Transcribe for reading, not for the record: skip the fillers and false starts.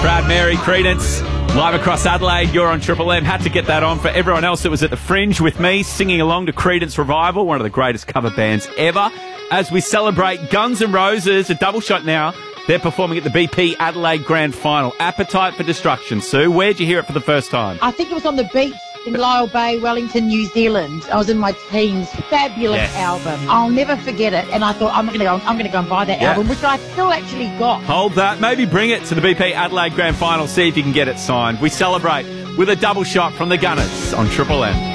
Brad Mary, Credence, live across Adelaide. You're on Triple M. Had to get that on for everyone else that was at the Fringe with me, singing along to Credence Revival, one of the greatest cover bands ever. As we celebrate Guns N' Roses, a double shot now. They're performing at the BP Adelaide Grand Final. Appetite for Destruction. Sue, where'd you hear it for the first time? I think it was on the beach in Lyall Bay, Wellington, New Zealand. I was in my teens. Fabulous album. I'll never forget it. And I thought, I'm going to go and buy that album, which I still actually got. Hold that. Maybe bring it to the BP Adelaide Grand Final. See if you can get it signed. We celebrate with a double shot from the Gunners on Triple M.